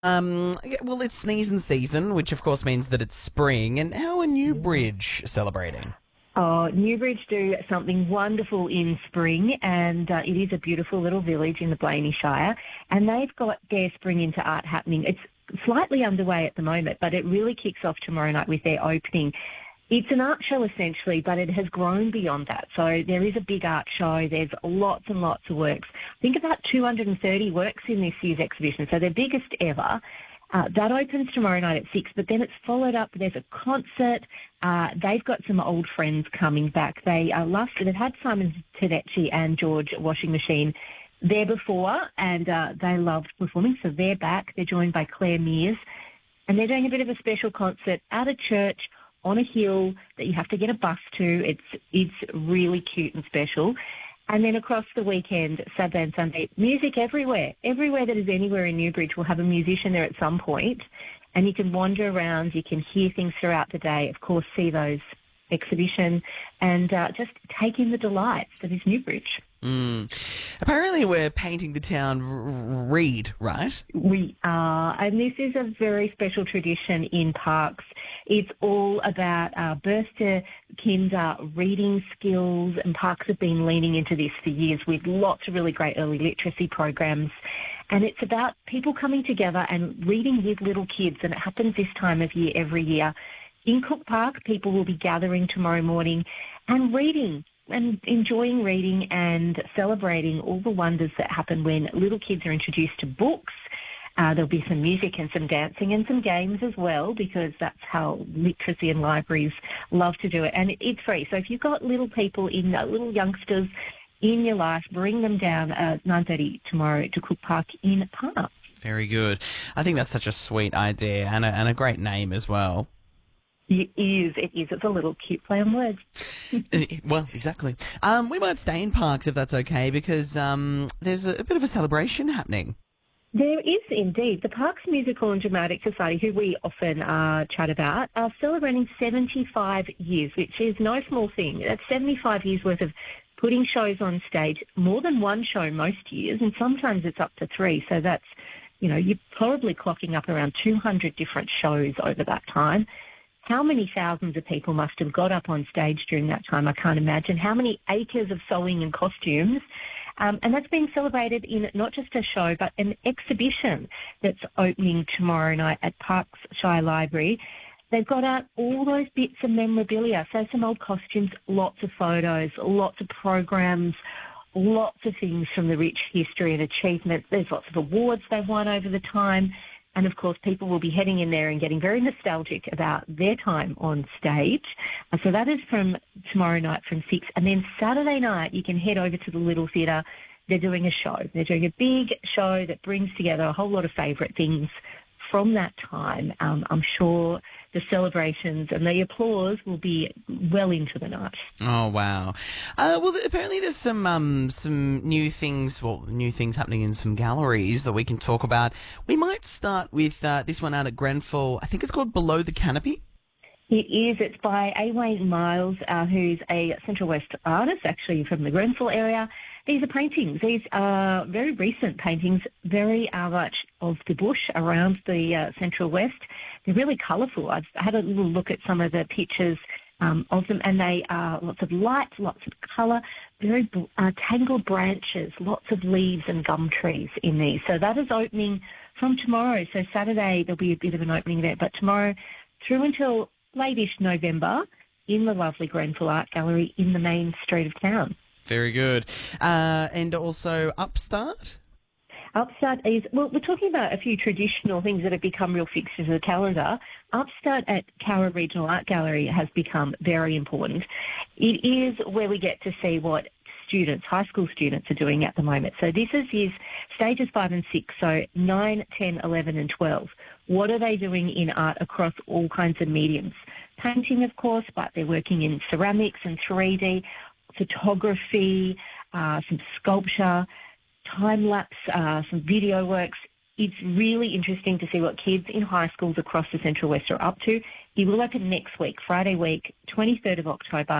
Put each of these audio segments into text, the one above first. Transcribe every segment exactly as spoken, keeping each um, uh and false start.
Um, yeah, well, it's sneezing season, which of course means that it's spring. And how are Newbridge celebrating? Oh, Newbridge do something wonderful in spring, and uh, it is a beautiful little village in the Blaney Shire, and they've got their Spring into Art happening. It's slightly underway at the moment, but it really kicks off tomorrow night with their opening. It's an art show essentially, but it has grown beyond that. So there is a big art show. There's lots and lots of works. I think about two hundred thirty works in this year's exhibition, so their biggest ever. Uh, that opens tomorrow night at six, but then it's followed up. There's a concert. Uh, they've got some old friends coming back. They uh, last they've had Simon Tedeschi and George Washing Machine there before, and uh, they loved performing, so they're back. They're joined by Claire Mears, and they're doing a bit of a special concert at a church on a hill that you have to get a bus to. It's it's really cute and special. And then across the weekend, Saturday and Sunday, music everywhere. Everywhere that is anywhere in Newbridge will have a musician there at some point, and you can wander around, you can hear things throughout the day, of course, see those exhibition, and uh, just take in the delights that is Newbridge. Mm. Apparently we're painting the town r- red, right? We are, and this is a very special tradition in Parks. It's all about uh, birth to kinder reading skills, and Parks have been leaning into this for years with lots of really great early literacy programs. And it's about people coming together and reading with little kids, and it happens this time of year every year. In Cook Park, people will be gathering tomorrow morning and reading and enjoying reading and celebrating all the wonders that happen when little kids are introduced to books. Uh, there'll be some music and some dancing and some games as well, because that's how literacy and libraries love to do it. And it's free. So if you've got little people, in uh, little youngsters in your life, bring them down at nine thirty tomorrow to Cook Park in Park. Very good. I think that's such a sweet idea and a, and a great name as well. It is, it is. It's a little cute play on words. Well, exactly. Um, we might stay in Parks if that's okay, because um, there's a, a bit of a celebration happening. There is indeed. The Parks Musical and Dramatic Society, who we often uh, chat about, are celebrating seventy-five years, which is no small thing. That's seventy-five years worth of putting shows on stage, more than one show most years, and sometimes it's up to three. So that's, you know, you're probably clocking up around two hundred different shows over that time. How many thousands of people must have got up on stage during that time? I can't imagine. How many acres of sewing and costumes? Um, and that's being celebrated in not just a show, but an exhibition that's opening tomorrow night at Parks Shire Library. They've got out all those bits of memorabilia, so some old costumes, lots of photos, lots of programs, lots of things from the rich history and achievement. There's lots of awards they've won over the time. And, of course, people will be heading in there and getting very nostalgic about their time on stage. Uh, so that is from tomorrow night from six. And then Saturday night, you can head over to the Little Theatre. They're doing a show. They're doing a big show that brings together a whole lot of favourite things from that time. Um, I'm sure the celebrations and the applause will be well into the night. Oh, wow. Uh, well, apparently there's some um, some new things, well, new things happening in some galleries that we can talk about. We might start with uh, this one out at Grenfell. I think it's called Below the Canopy. It is. It's by A. Wayne Miles, uh, who's a Central West artist, actually from the Grenfell area. These are paintings. These are very recent paintings, very uh, much of the bush around the uh, Central West. They're really colourful. I've had a little look at some of the pictures um, of them, and they are lots of light, lots of colour, very uh, tangled branches, lots of leaves and gum trees in these. So that is opening from tomorrow. So Saturday there'll be a bit of an opening there, but tomorrow through until late-ish November in the lovely Grenfell Art Gallery in the main street of town. Very good. Uh, and also Upstart? Upstart is, well, we're talking about a few traditional things that have become real fixtures of the calendar. Upstart at Cowra Regional Art Gallery has become very important. It is where we get to see what students, high school students, are doing at the moment. So this is years, stages five and six, so nine, ten, eleven and twelve. What are they doing in art across all kinds of mediums? Painting, of course, but they're working in ceramics and three D, photography, uh, some sculpture, time-lapse, uh, some video works. It's really interesting to see what kids in high schools across the Central West are up to. It will open next week, Friday week, twenty-third of October,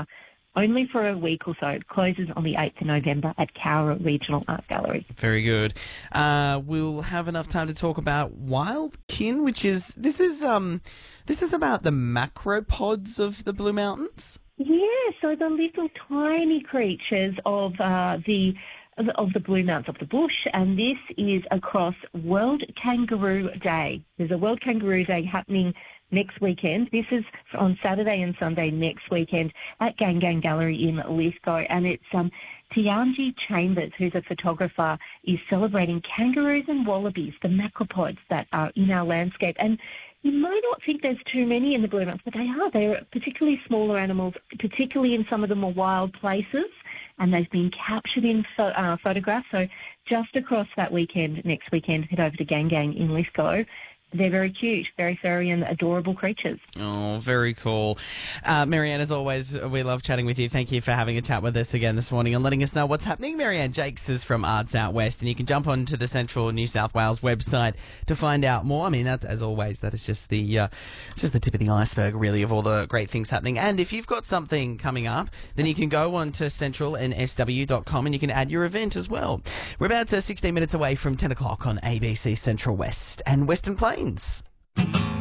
only for a week or so. It closes on the eighth of November at Cowra Regional Art Gallery. Very good. Uh, we'll have enough time to talk about Wildkin, which is this is um this is about the macropods of the Blue Mountains. Yeah, so the little tiny creatures of uh, the of the Blue Mountains of the bush, and this is across World Kangaroo Day. There's a World Kangaroo Day happening next weekend. This is on Saturday and Sunday next weekend at Gang Gang Gallery in Lithgow, and it's um, Tianji Chambers, who's a photographer, is celebrating kangaroos and wallabies, the macropods that are in our landscape. And you might not think there's too many in the Blue Mountains, but they are. They're particularly smaller animals, particularly in some of the more wild places, and they've been captured in pho- uh, photographs. So just across that weekend, next weekend, head over to Gang Gang in Lithgow. They're very cute, very furry and adorable creatures. Oh, very cool. Uh, Marianne, as always, we love chatting with you. Thank you for having a chat with us again this morning and letting us know what's happening. Marianne Jakes is from Arts Out West, and you can jump onto the Central New South Wales website to find out more. I mean, that, as always, that is just the uh, it's just the tip of the iceberg, really, of all the great things happening. And if you've got something coming up, then you can go on to central n s w dot com and you can add your event as well. We're about uh, sixteen minutes away from ten o'clock on A B C Central West and Western Plains.